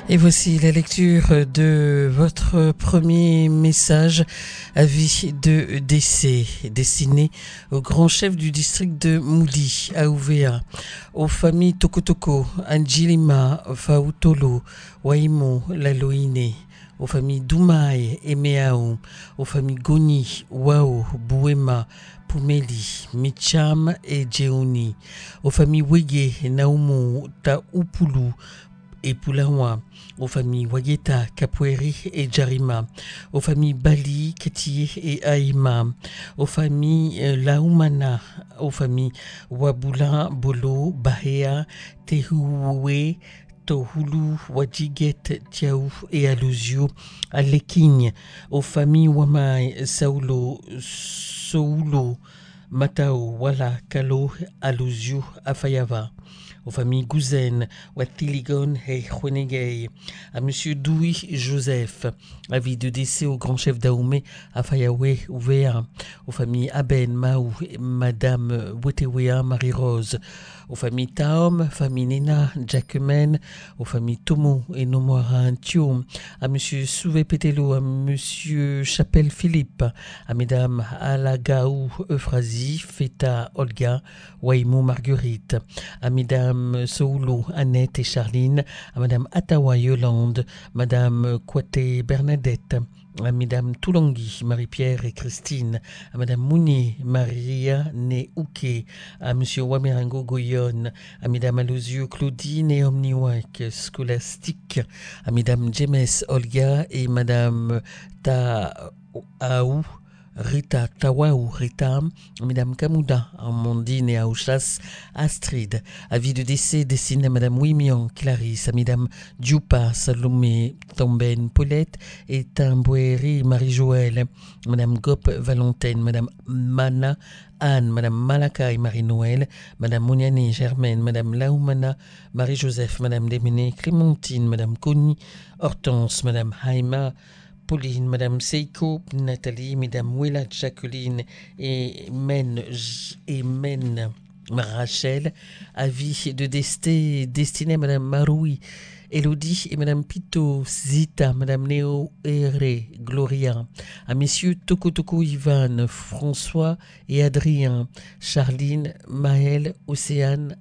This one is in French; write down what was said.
Et voici la lecture de votre premier message, avis de décès, destiné au grand chef du district de Mouli, à Ouvéa, aux familles Tokotoko, Anjilima, Fautolo, Waimo, Laloine, aux familles Doumaï et Meaou, aux familles Goni, Wao, Bouema, Pumeli, Micham et Djeouni, aux familles Wege, Naumu, Taupulu et Pulawa, aux familles Wageta, Capoeiri et Jarima, aux familles Bali, Ketiye et Aïma, aux familles Laoumana, aux familles Wabula, Bolo, Bahea, Tehuwe, Tohulu, Wajiget, Tiaou et Aluzio, Alekigne, aux familles Wamai, Saulo, Soulo, Matao, Wala, Kalo, Aluzio, Afayava, aux familles Gouzen, Watiligon et Khwenegei, à Monsieur Doui Joseph, avis de décès au grand chef d'Aoumé, à Fayawe Ouvéa, aux familles Aben, Maou, Madame Wetewea, Marie-Rose, aux familles Taom, famille Nena, Jacquemen, aux familles Tomo et Nomoara Thiom, à Monsieur Souvé Pételo, à Monsieur Chapelle Philippe, à Mesdames Alagaou Euphrasie, Feta Olga, Waimo Marguerite, à Mesdames Soulo, Annette et Charline, à Madame Atawa Yolande, Madame Kouate Bernadette, à Mesdames Toulangui, Marie-Pierre et Christine, à Madame Mounier, Maria Néouké, à Monsieur Wamerango Goyon, à Mesdames Alosio Claudine et Omniwak Scolastique, à Mesdames James Olga et Madame Taou Rita Tawaou Rita, Madame Kamouda, Amandine et Aouchas Astrid, avis de décès destiné à Madame Wimian Clarisse, à Madame Djoupa Salomé Tomben Paulette et Tambouéry Marie-Joëlle, Madame Gop Valentine, Madame Mana Anne, Madame Malaka et Marie-Noël, Madame Moniane Germaine, Madame Laoumana Marie-Joseph, Madame Déméné Clémentine, Madame Conny Hortense, Madame Haïma Pauline, Madame Seiko, Nathalie, Mesdames Ouellat, Jacqueline et Men Rachel, avis de destiné à Madame Maroui, Elodie et Madame Pito, Zita, Madame Néo Eré, Gloria, à Messieurs Toko Ivan, François et Adrien, Charline, Maël, Océane,